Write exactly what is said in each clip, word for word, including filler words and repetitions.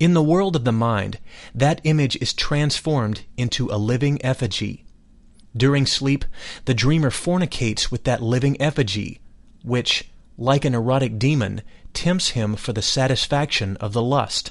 In the world of the mind, that image is transformed into a living effigy. During sleep, the dreamer fornicates with that living effigy, which, like an erotic demon, tempts him for the satisfaction of the lust.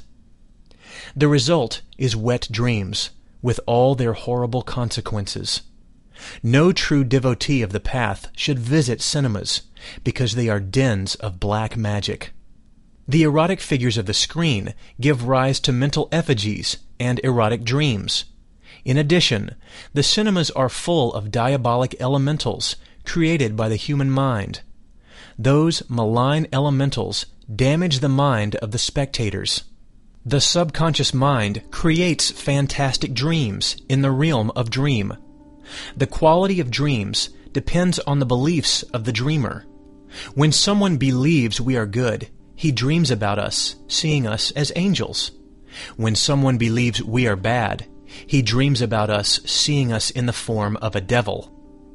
The result is wet dreams, with all their horrible consequences. No true devotee of the path should visit cinemas, because they are dens of black magic. The erotic figures of the screen give rise to mental effigies and erotic dreams. In addition, the cinemas are full of diabolic elementals created by the human mind. Those malign elementals damage the mind of the spectators. The subconscious mind creates fantastic dreams in the realm of dream. The quality of dreams depends on the beliefs of the dreamer. When someone believes we are good, he dreams about us, seeing us as angels. When someone believes we are bad, he dreams about us, seeing us in the form of a devil.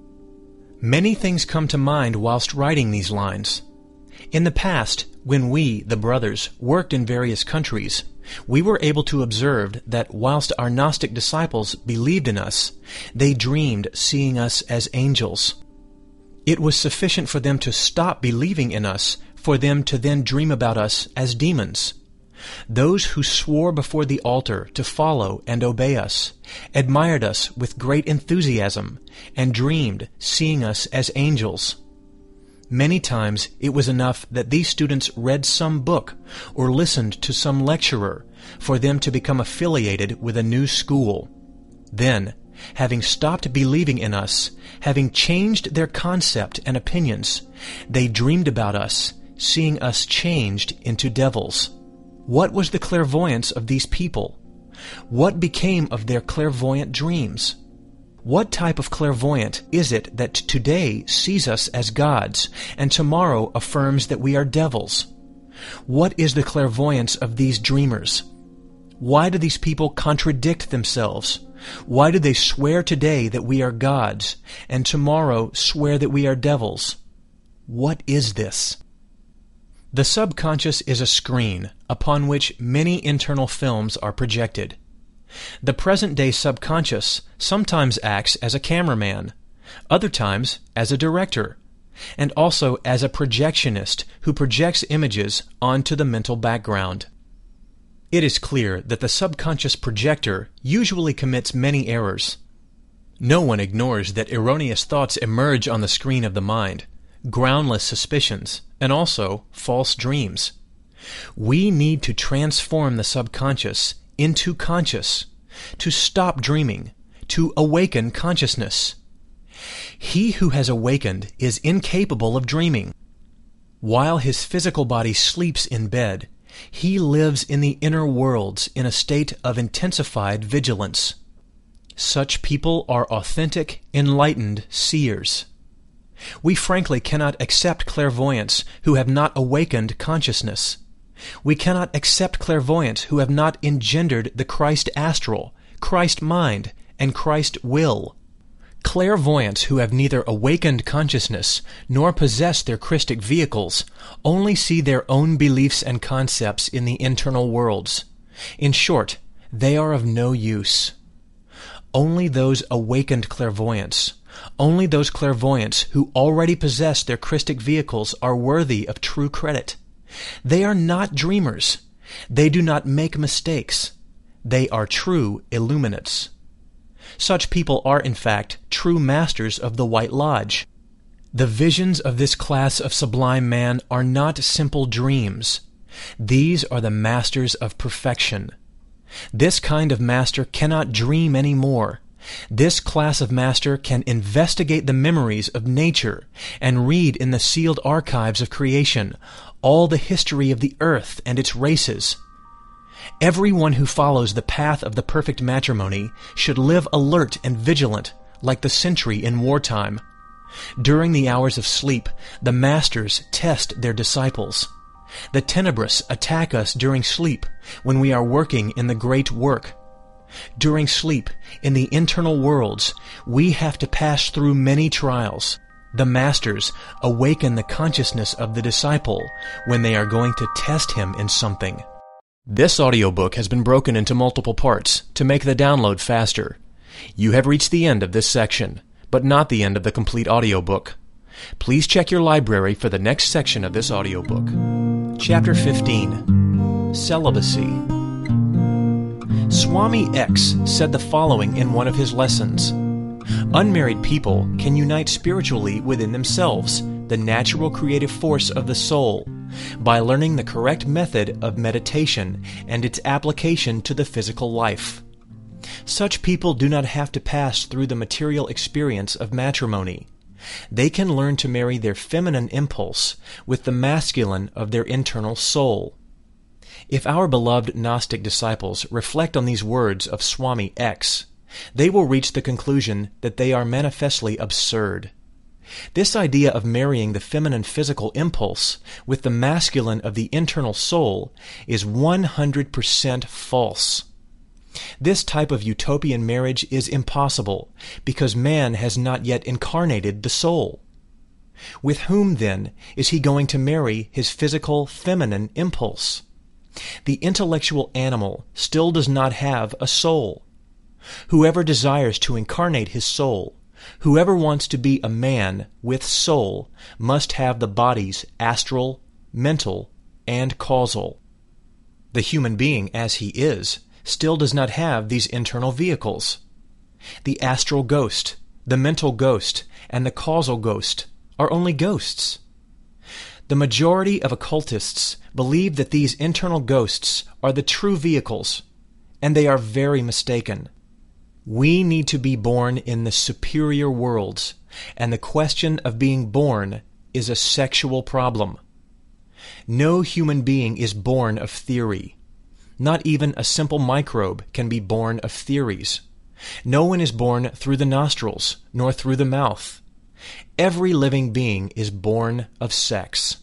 Many things come to mind whilst writing these lines. In the past, when we, the brothers, worked in various countries, we were able to observe that whilst our Gnostic disciples believed in us, they dreamed seeing us as angels. It was sufficient for them to stop believing in us for them to then dream about us as demons. Those who swore before the altar to follow and obey us admired us with great enthusiasm and dreamed seeing us as angels. Many times it was enough that these students read some book or listened to some lecturer for them to become affiliated with a new school. Then, having stopped believing in us, having changed their concept and opinions, they dreamed about us, seeing us changed into devils. What was the clairvoyance of these people? What became of their clairvoyant dreams? What type of clairvoyant is it that today sees us as gods and tomorrow affirms that we are devils? What is the clairvoyance of these dreamers? Why do these people contradict themselves? Why do they swear today that we are gods and tomorrow swear that we are devils? What is this? The subconscious is a screen upon which many internal films are projected. The present-day subconscious sometimes acts as a cameraman, other times as a director, and also as a projectionist who projects images onto the mental background. It is clear that the subconscious projector usually commits many errors. No one ignores that erroneous thoughts emerge on the screen of the mind, groundless suspicions, and also false dreams. We need to transform the subconscious into conscious, to stop dreaming, to awaken consciousness. He who has awakened is incapable of dreaming. While his physical body sleeps in bed, he lives in the inner worlds in a state of intensified vigilance. Such people are authentic, enlightened seers. We frankly cannot accept clairvoyants who have not awakened consciousness. We cannot accept clairvoyants who have not engendered the Christ astral, Christ mind, and Christ will. Clairvoyants who have neither awakened consciousness nor possess their Christic vehicles only see their own beliefs and concepts in the internal worlds. In short, they are of no use. Only those awakened clairvoyants, only those clairvoyants who already possess their Christic vehicles are worthy of true credit. They are not dreamers. They do not make mistakes. They are true illuminates. Such people are, in fact, true masters of the White Lodge. The visions of this class of sublime man are not simple dreams. These are the masters of perfection. This kind of master cannot dream any more. This class of master can investigate the memories of nature and read in the sealed archives of creation all the history of the earth and its races. Everyone who follows the path of the perfect matrimony should live alert and vigilant like the sentry in wartime. During the hours of sleep, the masters test their disciples. The tenebrous attack us during sleep when we are working in the great work. During sleep, in the internal worlds, we have to pass through many trials. The masters awaken the consciousness of the disciple when they are going to test him in something. This audiobook has been broken into multiple parts to make the download faster. You have reached the end of this section, but not the end of the complete audiobook. Please check your library for the next section of this audiobook. Chapter fifteen. Celibacy. Swami X said the following in one of his lessons. Unmarried people can unite spiritually within themselves, the natural creative force of the soul, by learning the correct method of meditation and its application to the physical life. Such people do not have to pass through the material experience of matrimony. They can learn to marry their feminine impulse with the masculine of their internal soul. If our beloved Gnostic disciples reflect on these words of Swami X, they will reach the conclusion that they are manifestly absurd. This idea of marrying the feminine physical impulse with the masculine of the internal soul is one hundred percent false. This type of utopian marriage is impossible because man has not yet incarnated the soul. With whom, then, is he going to marry his physical feminine impulse? The intellectual animal still does not have a soul. Whoever desires to incarnate his soul, whoever wants to be a man with soul, must have the bodies astral, mental, and causal. The human being, as he is, still does not have these internal vehicles. The astral ghost, the mental ghost, and the causal ghost are only ghosts. The majority of occultists believe that these internal ghosts are the true vehicles, and they are very mistaken. We need to be born in the superior worlds, and the question of being born is a sexual problem. No human being is born of theory. Not even a simple microbe can be born of theories. No one is born through the nostrils, nor through the mouth. Every living being is born of sex.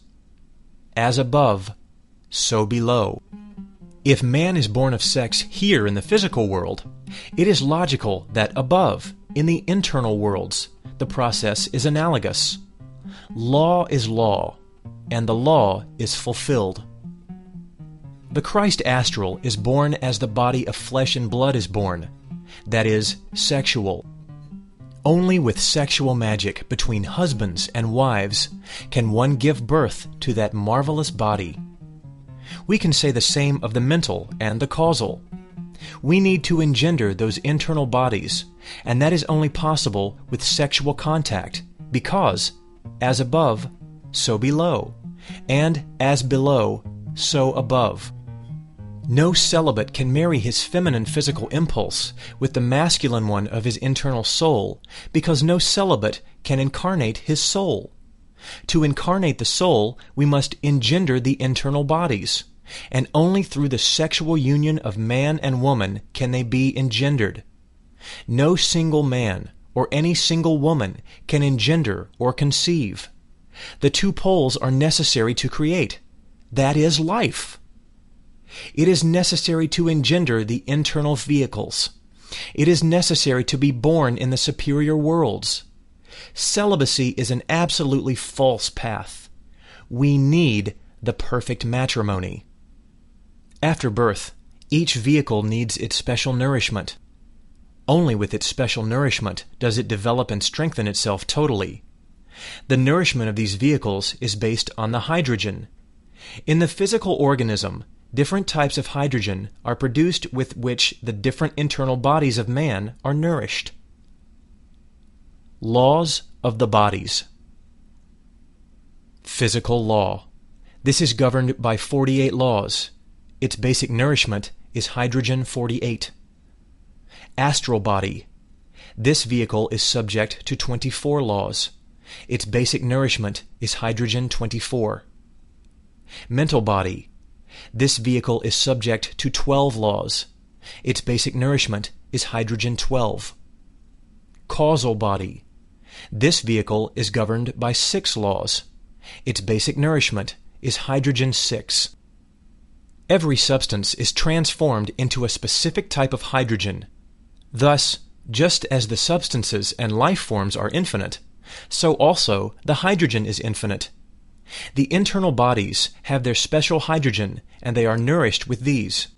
As above, so below. If man is born of sex here in the physical world, it is logical that above, in the internal worlds, the process is analogous. Law is law, and the law is fulfilled. The Christ astral is born as the body of flesh and blood is born, that is, sexual. Only with sexual magic between husbands and wives can one give birth to that marvelous body. We can say the same of the mental and the causal. We need to engender those internal bodies, and that is only possible with sexual contact, because, as above, so below, and as below, so above. No celibate can marry his feminine physical impulse with the masculine one of his internal soul, because no celibate can incarnate his soul. To incarnate the soul, we must engender the internal bodies, and only through the sexual union of man and woman can they be engendered. No single man or any single woman can engender or conceive. The two poles are necessary to create. That is life. It is necessary to engender the internal vehicles. It is necessary to be born in the superior worlds. Celibacy is an absolutely false path. We need the perfect matrimony. After birth, each vehicle needs its special nourishment. Only with its special nourishment does it develop and strengthen itself totally. The nourishment of these vehicles is based on the hydrogen. In the physical organism, different types of hydrogen are produced with which the different internal bodies of man are nourished. Laws of the bodies. Physical law. This is governed by forty-eight laws. Its basic nourishment is hydrogen forty-eight. Astral body. This vehicle is subject to twenty-four laws. Its basic nourishment is hydrogen twenty-four. Mental body. This vehicle is subject to twelve laws. Its basic nourishment is hydrogen twelve. Causal body. This vehicle is governed by six laws. Its basic nourishment is hydrogen six. Every substance is transformed into a specific type of hydrogen. Thus, just as the substances and life forms are infinite, so also the hydrogen is infinite. The internal bodies have their special hydrogen, and they are nourished with these.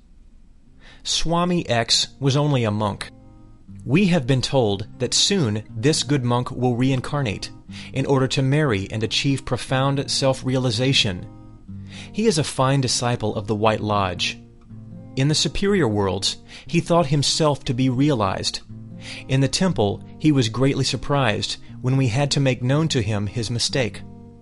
Swami X was only a monk. We have been told that soon this good monk will reincarnate in order to marry and achieve profound self-realization. He is a fine disciple of the White Lodge. In the superior worlds, he thought himself to be realized. In the temple, he was greatly surprised when we had to make known to him his mistake.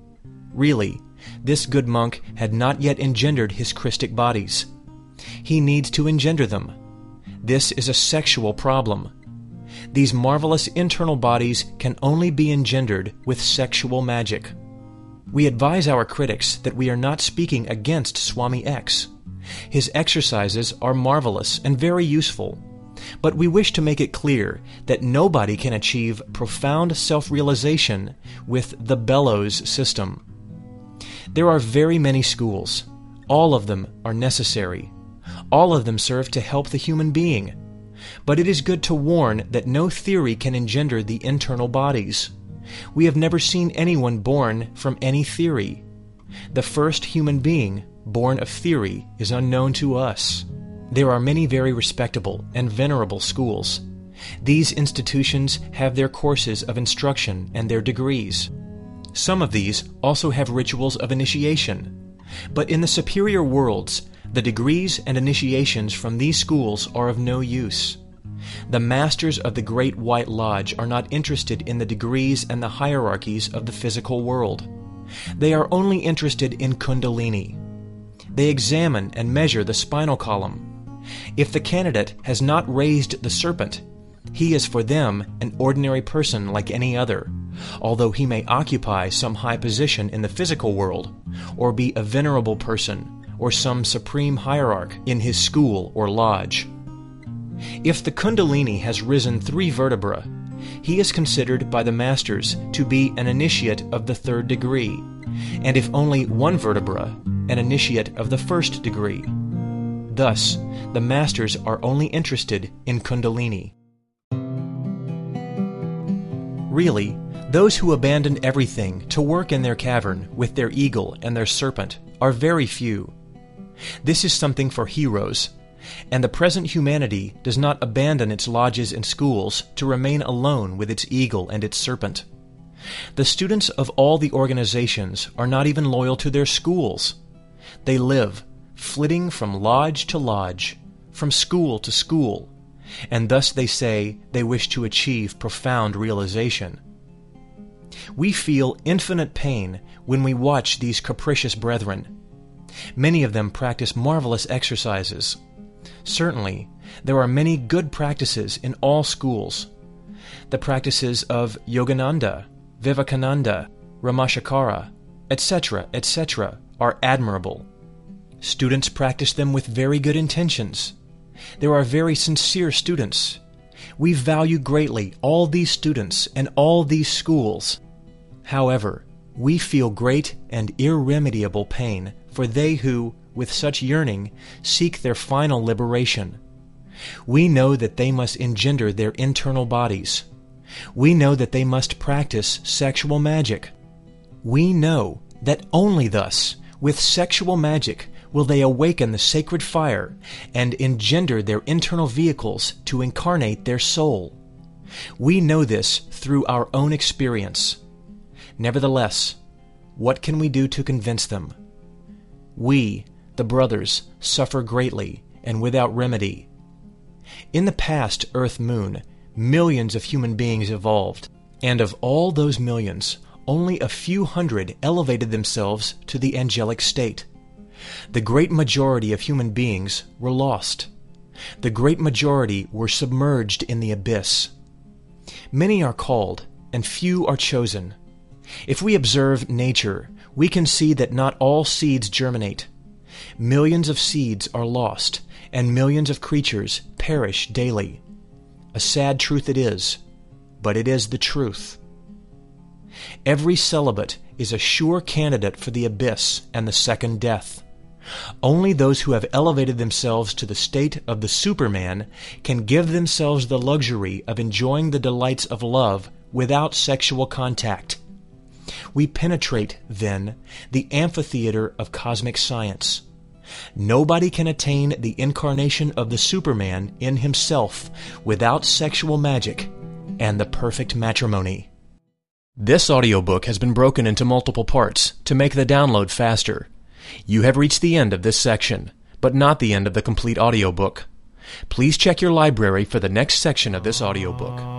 Really, this good monk had not yet engendered his Christic bodies. He needs to engender them. This is a sexual problem. These marvelous internal bodies can only be engendered with sexual magic. We advise our critics that we are not speaking against Swami X. His exercises are marvelous and very useful, but we wish to make it clear that nobody can achieve profound self-realization with the bellows system. There are very many schools. All of them are necessary. All of them serve to help the human being. But it is good to warn that no theory can engender the internal bodies. We have never seen anyone born from any theory. The first human being born of theory is unknown to us. There are many very respectable and venerable schools. These institutions have their courses of instruction and their degrees. Some of these also have rituals of initiation. But in the superior worlds, the degrees and initiations from these schools are of no use. The masters of the Great White Lodge are not interested in the degrees and the hierarchies of the physical world. They are only interested in Kundalini. They examine and measure the spinal column. If the candidate has not raised the serpent, he is for them an ordinary person like any other, although he may occupy some high position in the physical world, or be a venerable person, or some supreme hierarch in his school or lodge. If the Kundalini has risen three vertebrae, he is considered by the masters to be an initiate of the third degree, and if only one vertebra, an initiate of the first degree. Thus, the masters are only interested in Kundalini. Really, those who abandon everything to work in their cavern with their eagle and their serpent are very few. This is something for heroes, and the present humanity does not abandon its lodges and schools to remain alone with its eagle and its serpent. The students of all the organizations are not even loyal to their schools. They live, flitting from lodge to lodge, from school to school, and thus they say they wish to achieve profound realization. We feel infinite pain when we watch these capricious brethren. Many of them practice marvelous exercises. Certainly, there are many good practices in all schools. The practices of Yogananda, Vivekananda, Ramashakara, et cetera, et cetera are admirable. Students practice them with very good intentions. There are very sincere students. We value greatly all these students and all these schools. However, we feel great and irremediable pain for they who, with such yearning, seek their final liberation. We know that they must engender their internal bodies. We know that they must practice sexual magic. We know that only thus, with sexual magic, will they awaken the sacred fire and engender their internal vehicles to incarnate their soul. We know this through our own experience. Nevertheless, what can we do to convince them? We, the brothers, suffer greatly and without remedy. In the past Earth Moon, millions of human beings evolved, and of all those millions, only a few hundred elevated themselves to the angelic state. The great majority of human beings were lost. The great majority were submerged in the abyss. Many are called, and few are chosen. If we observe nature, we can see that not all seeds germinate. Millions of seeds are lost, and millions of creatures perish daily. A sad truth it is, but it is the truth. Every celibate is a sure candidate for the abyss and the second death. Only those who have elevated themselves to the state of the Superman can give themselves the luxury of enjoying the delights of love without sexual contact. We penetrate, then, the amphitheater of cosmic science. Nobody can attain the incarnation of the Superman in himself without sexual magic and the perfect matrimony. This audiobook has been broken into multiple parts to make the download faster. You have reached the end of this section, but not the end of the complete audiobook. Please check your library for the next section of this audiobook.